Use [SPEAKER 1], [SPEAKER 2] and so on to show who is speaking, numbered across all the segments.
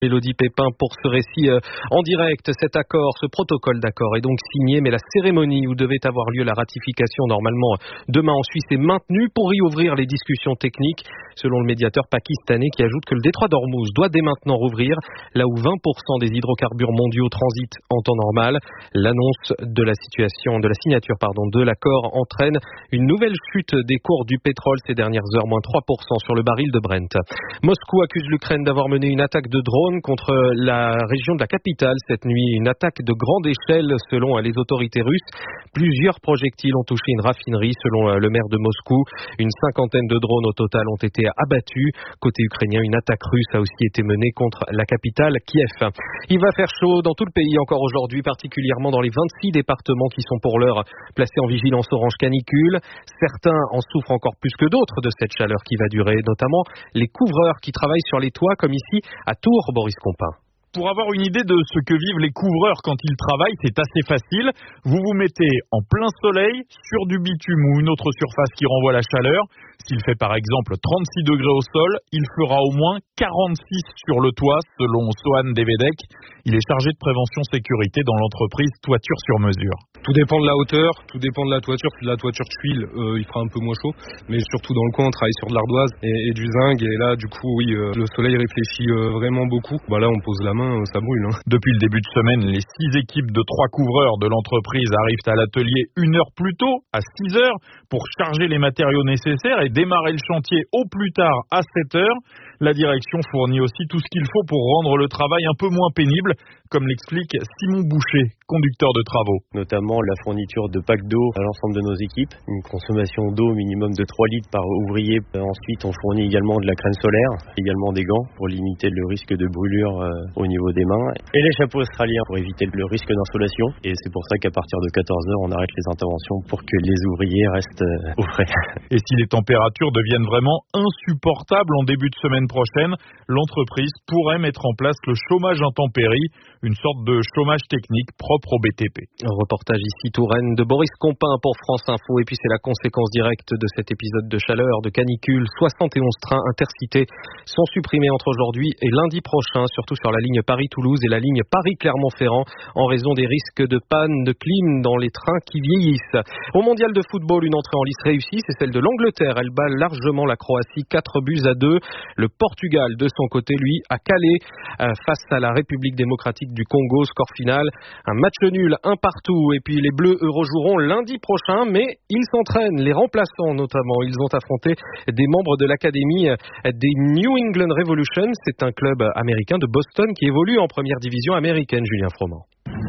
[SPEAKER 1] Élodie Pépin pour ce récit en direct. Cet accord, ce protocole d'accord est donc signé, mais la cérémonie où devait avoir lieu la ratification normalement demain en Suisse est maintenue pour y ouvrir les discussions techniques, selon le médiateur pakistanais qui ajoute que le détroit d'Ormuz doit dès maintenant rouvrir, là où 20% des hydrocarbures mondiaux transitent en temps normal. L'annonce de la signature de l'accord entraîne une nouvelle chute des cours du pétrole ces dernières heures, moins 3% sur le baril de Brent. Moscou accuse l'Ukraine d'avoir mené une attaque de drone contre la région de la capitale cette nuit, une attaque de grande échelle selon les autorités russes. Plusieurs projectiles ont touché une raffinerie selon le maire de Moscou. Une cinquantaine de drones au total ont été abattus. Côté ukrainien, une attaque russe a aussi été menée contre la capitale, Kiev. Il va faire chaud dans tout le pays encore aujourd'hui, particulièrement dans les 26 départements qui sont pour l'heure placés en vigilance orange canicule. Certains en souffrent encore plus que d'autres de cette chaleur qui va durer, notamment les couvreurs qui travaillent sur les toits comme ici à Tours, Boris Compin.
[SPEAKER 2] Pour avoir une idée de ce que vivent les couvreurs quand ils travaillent, c'est assez facile. Vous vous mettez en plein soleil, sur du bitume ou une autre surface qui renvoie la chaleur. S'il fait par exemple 36 degrés au sol, il fera au moins 46 sur le toit, selon Sohan Devedek. Il est chargé de prévention sécurité dans l'entreprise Toiture sur mesure.
[SPEAKER 3] Tout dépend de la hauteur, tout dépend de la toiture. Si la toiture tuile, il fera un peu moins chaud. Mais surtout dans le coin, on travaille sur de l'ardoise et du zinc. Et là, du coup, oui, le soleil réfléchit vraiment beaucoup. Là, on pose la main, ça brûle.
[SPEAKER 2] Depuis le début de semaine, les 6 équipes de 3 couvreurs de l'entreprise arrivent à l'atelier 1 heure plus tôt, à 6 heures, pour charger les matériaux nécessaires et démarrer le chantier au plus tard à 7 heures. La direction fournit aussi tout ce qu'il faut pour rendre le travail un peu moins pénible, comme l'explique Simon Boucher, conducteur de travaux.
[SPEAKER 4] Notamment la fourniture de packs d'eau à l'ensemble de nos équipes, une consommation d'eau minimum de 3 litres par ouvrier. Ensuite, on fournit également de la crème solaire, également des gants pour limiter le risque de brûlure au niveau des mains, et les chapeaux australiens pour éviter le risque d'insolation. Et c'est pour ça qu'à partir de 14h, on arrête les interventions pour que les ouvriers restent au frais.
[SPEAKER 2] Et si les températures deviennent vraiment insupportables en début de semaine prochaine, l'entreprise pourrait mettre en place le chômage intempérie, une sorte de chômage technique propre au BTP.
[SPEAKER 1] Un reportage ici Touraine de Boris Compin pour France Info. Et puis c'est la conséquence directe de cet épisode de chaleur, de canicule. 71 trains intercités sont supprimés entre aujourd'hui et lundi prochain, surtout sur la ligne Paris-Toulouse et la ligne Paris-Clermont-Ferrand, en raison des risques de panne de clim dans les trains qui vieillissent. Au mondial de football, une entrée en lice réussie, c'est celle de l'Angleterre. Elle bat largement la Croatie, 4-2. Le Portugal, de son côté, lui, a calé face à la République démocratique du Congo. Score final, un match nul, 1-1. Et puis les Bleus, eux, rejoueront lundi prochain, mais ils s'entraînent, les remplaçants notamment. Ils ont affronté des membres de l'académie des New England Revolution. C'est un club américain de Boston qui évolue en première division américaine, Julien Froment.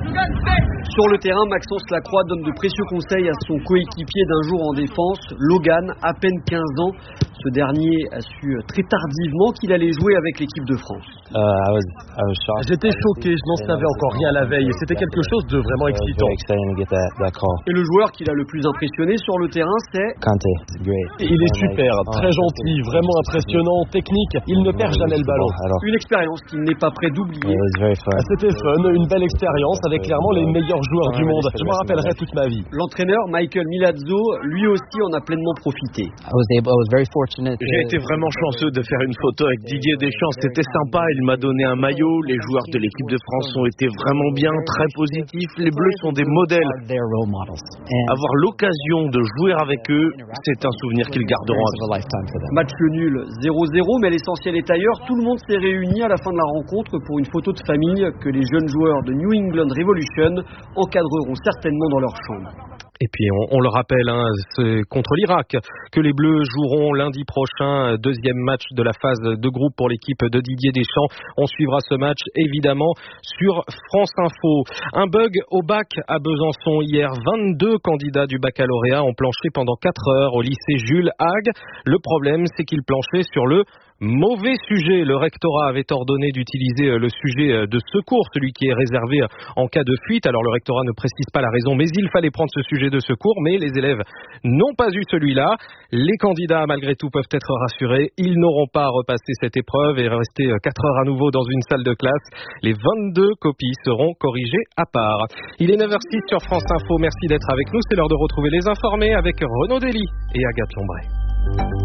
[SPEAKER 5] Sur le terrain, Maxence Lacroix donne de précieux conseils à son coéquipier d'un jour en défense, Logan, à peine 15 ans. Ce dernier a su très tardivement qu'il allait jouer avec l'équipe de France.
[SPEAKER 6] J'étais choqué, je n'en savais encore rien la veille et c'était quelque chose de vraiment excitant.
[SPEAKER 5] Et le joueur qui l'a le plus impressionné sur le terrain, c'est
[SPEAKER 6] Kanté. Il est super, très gentil, vraiment impressionnant, technique, il ne perd jamais le ballon.
[SPEAKER 5] Une expérience qu'il n'est pas prêt d'oublier.
[SPEAKER 6] C'était fun, une belle expérience avec clairement les meilleurs joueurs du monde. Je m'en rappellerai toute ma vie.
[SPEAKER 5] L'entraîneur Michael Milazzo, lui aussi en a pleinement profité.
[SPEAKER 7] J'ai été vraiment chanceux de faire une photo avec Didier Deschamps, c'était sympa, il m'a donné un maillot, les joueurs de l'équipe de France ont été vraiment bien, très positifs, les Bleus sont des modèles. Avoir l'occasion de jouer avec eux, c'est un souvenir qu'ils garderont à vie.
[SPEAKER 5] Match nul 0-0, mais l'essentiel est ailleurs. Tout le monde s'est réuni à la fin de la rencontre pour une photo de famille que les jeunes joueurs de New England Revolution encadreront certainement dans leur chambre.
[SPEAKER 1] Et puis on le rappelle, c'est contre l'Irak que les Bleus joueront lundi prochain, deuxième match de la phase de groupe pour l'équipe de Didier Deschamps. On suivra ce match évidemment sur France Info. Un bug au bac à Besançon hier. 22 candidats du baccalauréat ont planché pendant 4 heures au lycée Jules Hague. Le problème, c'est qu'ils planchaient sur le mauvais sujet. Le rectorat avait ordonné d'utiliser le sujet de secours, celui qui est réservé en cas de fuite. Alors le rectorat ne précise pas la raison, mais il fallait prendre ce sujet de secours. Mais les élèves n'ont pas eu celui-là. Les candidats, malgré tout, peuvent être rassurés. Ils n'auront pas à repasser cette épreuve et rester 4 heures à nouveau dans une salle de classe. Les 22 copies seront corrigées à part. Il est 9h06 sur France Info. Merci d'être avec nous. C'est l'heure de retrouver les informés avec Renaud Dely et Agathe Lombray.